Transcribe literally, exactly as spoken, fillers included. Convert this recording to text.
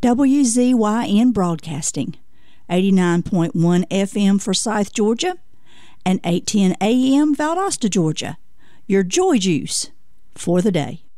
W Z Y N Broadcasting, eighty-nine point one F M Forsyth, Georgia, and eight ten A M Valdosta, Georgia. Your joy juice for the day.